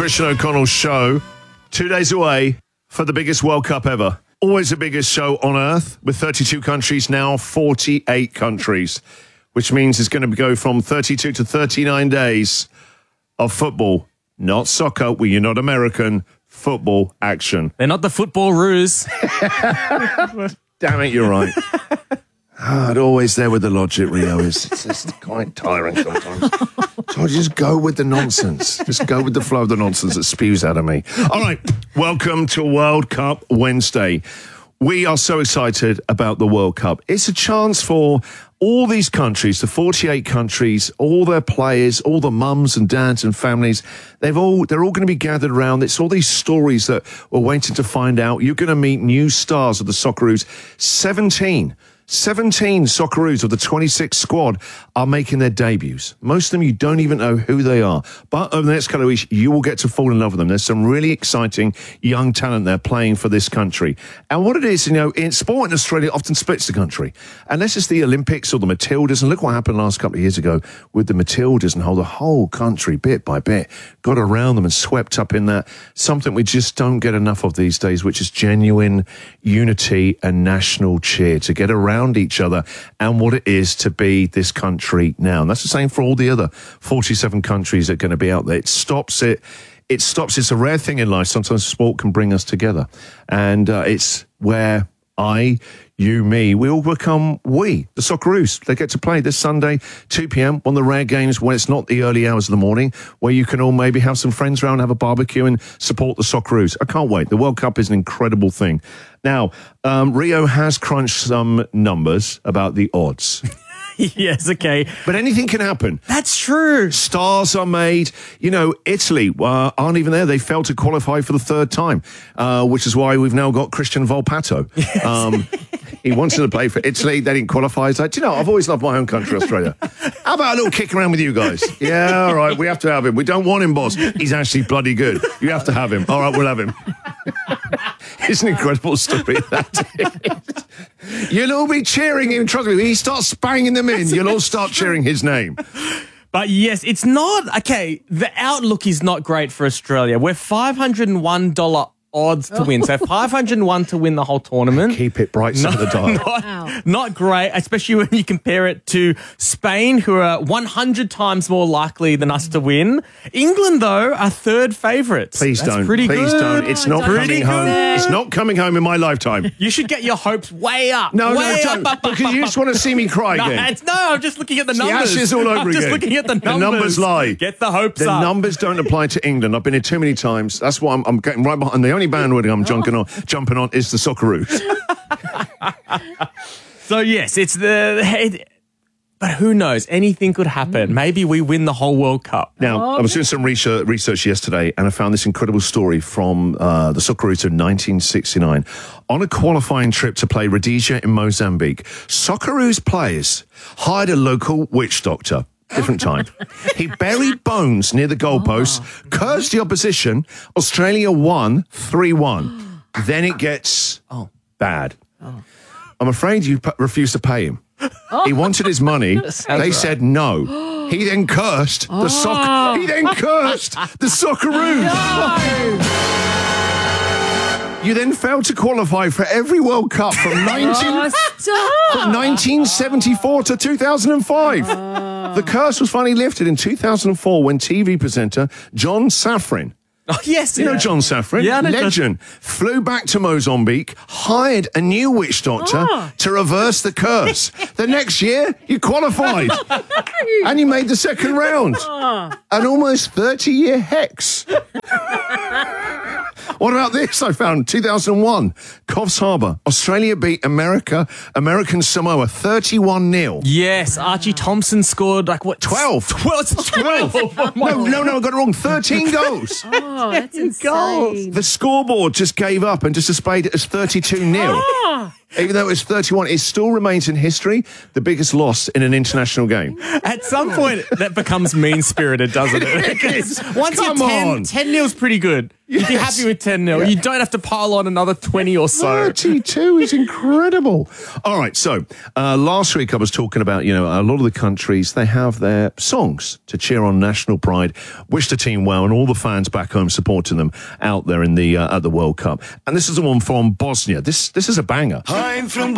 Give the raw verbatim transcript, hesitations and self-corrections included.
Christian O'Connell show. Two days away for the biggest World Cup ever. Always the biggest show on earth, with thirty-two countries, now forty-eight countries, which means it's going to go from thirty-two to thirty-nine days of football, not soccer, where you're not American, football action. They're not the football ruse. Damn it, you're right. Ah, it's always there with the logic, Rio. It's, it's just quite tiring sometimes. So just go with the nonsense. Just go with the flow of the nonsense that spews out of me. All right, welcome to World Cup Wednesday. We are so excited about the World Cup. It's a chance for all these countries, the forty-eight countries, all their players, all the mums and dads and families, they've all, they're all going to be gathered around. It's all these stories that we're waiting to find out. You're going to meet new stars of the Socceroos. seventeen. seventeen Socceroos of the twenty-six squad are making their debuts. Most of them you don't even know who they are. But over the next couple of weeks, you will get to fall in love with them. There's some really exciting young talent there playing for this country. And what it is, you know, in sport in Australia often splits the country. Unless it's the Olympics or the Matildas. And look what happened last couple of years ago with the Matildas and how the whole country, bit by bit, got around them and swept up in that. Something we just don't get enough of these days, which is genuine unity and national cheer to get around each other and what it is to be this country now. And that's the same for all the other forty-seven countries that are going to be out there. It stops it. It stops. It's a rare thing in life. Sometimes sport can bring us together. And uh, it's where I, you, me, we all become we, the Socceroos. They get to play this Sunday, two p.m, one of the rare games when it's not the early hours of the morning, where you can all maybe have some friends around, have a barbecue and support the Socceroos. I can't wait. The World Cup is an incredible thing. Now, um, Rio has crunched some numbers about the odds. Yes, okay. But anything can happen. That's true. Stars are made. You know, Italy uh, aren't even there. They failed to qualify for the third time, uh, which is why we've now got Christian Volpato. Yes. Um, he wanted to play for Italy. They didn't qualify. He's like, do you know, I've always loved my own country, Australia. How about a little kick around with you guys? Yeah, all right, we have to have him. We don't want him, boss. He's actually bloody good. You have to have him. All right, we'll have him. It's an incredible story, that is. You'll all be cheering him. Trust me, when he starts banging them in, you'll all start cheering his name. But yes, it's not, okay, the outlook is not great for Australia. We're five hundred one dollars odds to win. So five hundred one to win the whole tournament. Keep it bright side of the dial. Not, Wow. not great, especially when you compare it to Spain, who are one hundred times more likely than us to win. England, though, are third favourites. Please That's don't. pretty Please good. don't. It's not Pretty coming home. good. It's not coming home in my lifetime. You should get your hopes way up. No, way no, don't. up, up, up, Because up, you up. just want to see me cry No, again. it's, no, I'm just looking at the the numbers. ashes all over I'm again. just looking at the numbers. The numbers lie. Get the hopes The up. numbers don't apply to England. I've been here too many times. That's why I'm, I'm getting right behind. The only bandwagon I'm jumping on, jumping on is the Socceroos. So, yes, it's the... It, but who knows? Anything could happen. Maybe we win the whole World Cup. Now, I was doing some research, research yesterday, and I found this incredible story from uh, the Socceroos of nineteen sixty-nine. On a qualifying trip to play Rhodesia in Mozambique, Socceroos players hired a local witch doctor. Different time. He buried bones near the goalposts, oh, cursed the opposition. Australia won three one. Then it gets oh. bad. Oh. I'm afraid you p- refused to pay him. He wanted his money. They right. said no. He then cursed oh. the soc. He then cursed the Socceroos. No. You then failed to qualify for every World Cup from nineteen from nineteen seventy-four to two thousand five. Oh. The curse was finally lifted in two thousand four when T V presenter John Safran. Oh, yes. You yeah. know John Safran? Yeah, legend. Flew back to Mozambique, hired a new witch doctor oh. to reverse the curse. The next year, you qualified. And you made the second round. Oh. An almost thirty-year hex. What about this? I found two thousand one, Coffs Harbour. Australia beat America, American Samoa, thirty-one nil. Yes, Archie Thompson scored like what? twelve. twelve. twelve. Oh, no, no, no, I got it wrong. thirteen goals. Oh, that's insane. Goals. The scoreboard just gave up and just displayed it as thirty-two nil. Oh. Even though it was thirty-one, it still remains in history the biggest loss in an international game. At some point, that becomes mean-spirited, doesn't it? Because once come you're ten, on. ten nil's pretty good. You'd be happy with ten nil. Yeah. You don't have to pile on another twenty or so. thirty-two is incredible. All right, so uh, last week I was talking about, you know, a lot of the countries, they have their songs to cheer on national pride, wish the team well, and all the fans back home supporting them out there in the uh, at the World Cup. And this is the one from Bosnia. This this is a banger. I'm from